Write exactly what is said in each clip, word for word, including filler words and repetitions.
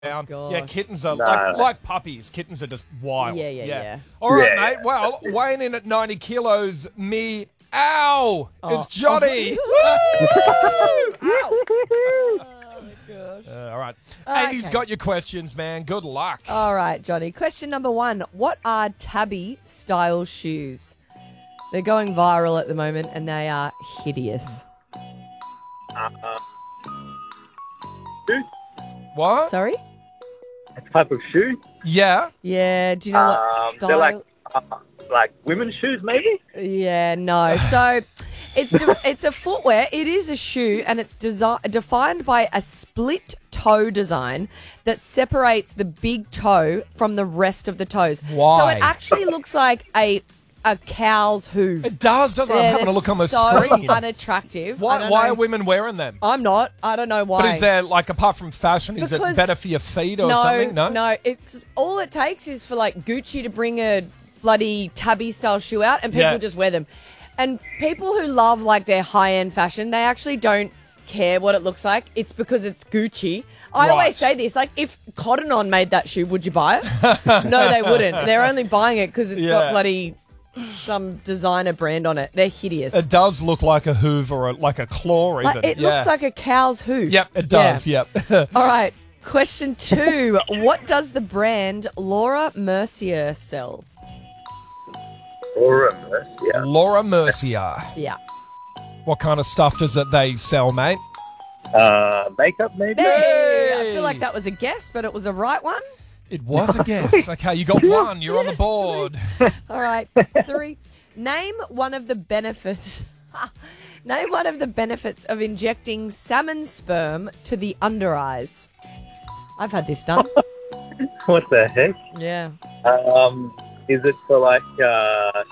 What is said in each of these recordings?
down. gosh. Yeah, kittens are No. like, like puppies. Kittens are just wild. Yeah, yeah, yeah. All right, Yeah. mate. Well, weighing in at ninety kilos, me. Ow! Oh. It's Johnny. Uh, all right. Amy's Okay. got your questions, man. Good luck. All right, Johnny. Question number one. What are tabby style shoes? They're going viral at the moment and they are hideous. Um, shoe? What? Sorry? A type of shoe? Yeah. Yeah, do you know what Um, style? they're like uh, like women's shoes, maybe. Yeah, no. So it's de- it's a footwear. It is a shoe, and it's desi- defined by a split toe design that separates the big toe from the rest of the toes. Why? So it actually looks like a a cow's hoof. It does, doesn't it? Yeah, I'm having a they're look on the so screen. unattractive. I Why, don't why know. are women wearing them? I'm not. I don't know why. But is there, like, apart from fashion, is Because- it better for your feet or no, something? No? no. It's all it takes is for like Gucci to bring a bloody tabby style shoe out, and people Yeah. just wear them. And people who love like their high end fashion, they actually don't care what it looks like. It's because it's Gucci. I Right. always say this: like, if Cotton On made that shoe, would you buy it? No, they wouldn't. They're only buying it because it's Yeah. got bloody some designer brand on it. They're hideous. It does look like a hoof or a, like a claw, even. Like, it yeah. looks like a cow's hoof. Yep, it does. Yeah. Yep. All right. Question two. What does the brand Laura Mercier sell? Or yeah. Laura Mercier. Yeah. What kind of stuff does it they sell, mate? Uh, makeup, maybe. Hey, I feel like that was a guess, but it was a right one. It was a guess. Okay, you got one. You're on the board. All right. Three. Name one of the benefits. Name one of the benefits of injecting salmon sperm to the under eyes. I've had this done. What the heck? Yeah. Um, is it for like uh,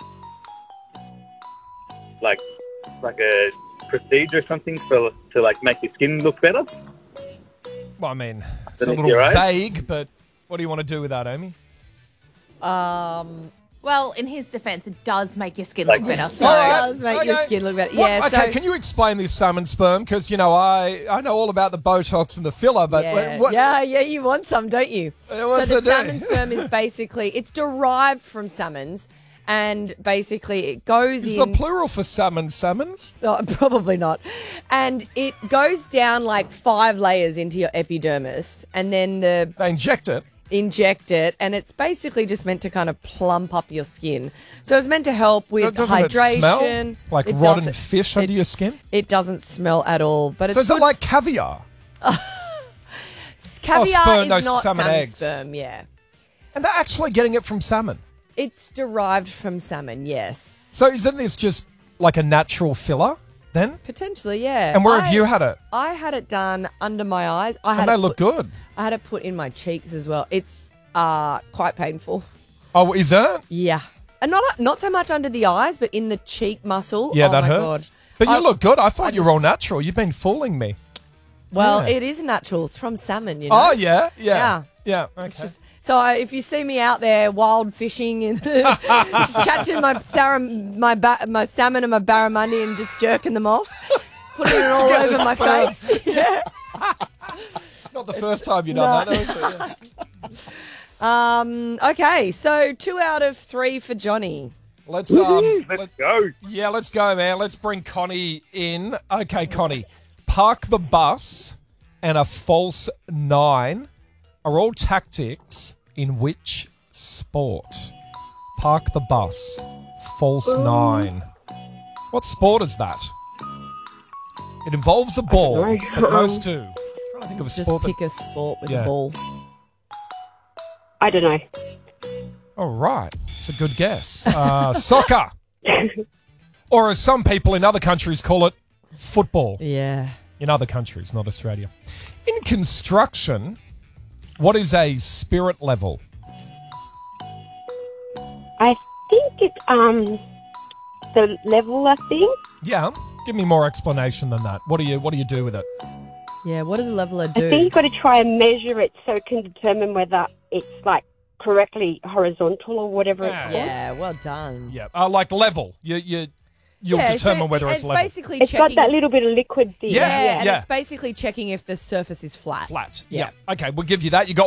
like like a procedure or something for to like make your skin look better? Well, I mean, it's a Then little you're right. vague, but what do you want to do with that, Amy? Um. Well, in his defence, it does make your skin Like- look better. It So, does make your Okay. skin look better. What- Yeah. okay, so, can you explain this salmon sperm? Because, you know, I, I know all about the Botox and the filler, but yeah, what, what, yeah, yeah, you want some, don't you? Uh, So what's the it do? salmon sperm is basically, it's derived from salmons, and basically it goes is in... the plural for salmon salmons? Oh, probably not. And it goes down like five layers into your epidermis, and then the They inject it. inject it, and it's basically just meant to kind of plump up your skin. So it's meant to help with Doesn't hydration. it smell like It rotten doesn't- fish it, under your skin? It doesn't smell at all, but it's So is it good- like caviar? caviar sperm, is no, not salmon salmon eggs. sperm. Yeah, And they're actually getting it from salmon. it's derived from salmon. Yes, So isn't this just like a natural filler then? potentially. Yeah. And where I- have you had it? I had it done under my eyes. I had And they it look put, good. I had it put in my cheeks as well. It's uh quite painful. Oh, is it? Yeah. And not not so much under the eyes, but in the cheek muscle. Yeah, oh that my hurts. God. But you I- look good. I thought I you were just- all natural. You've been fooling me. Well, Yeah. it is natural. It's from salmon, you know. Oh, yeah. Yeah. Yeah. Yeah. Okay. It's just, so uh, if you see me out there wild fishing and just catching my sar- my ba- my salmon and my barramundi and just jerking them off, putting it all get over the my sperm. face. yeah. Not the first time you've done no. that. has it? Yeah. Um. Okay. So two out of three for Johnny. Let's um. Let's let- go. yeah, let's go, man. Let's bring Connie in. Okay, Connie. Park the bus and a false nine are all tactics in which sport? Park the bus. False nine. What sport is that? It involves a ball. know. But most do. I'm trying to think of a Just sport. that- pick a sport with Yeah. a ball. I don't know. All right. It's a good guess. Uh, soccer. Or as some people in other countries call it, football. Yeah. In other countries, not Australia. In construction, what is a spirit level? I think it's um the level. I think Yeah. Give me more explanation than that. What do you What do you do with it? Yeah. What does a leveler I think do? you've got to try and measure it so it can determine whether it's like correctly horizontal or whatever Yeah. it's called. Yeah. Well done. Yeah. Uh, like level. You you you'll Yeah, determine so whether it's, it's level. basically It's checking got that if- little bit of liquid thing. Yeah, yeah, and yeah. it's basically checking if the surface is flat. Flat. Yeah. Yeah. Okay, we'll give you that. You got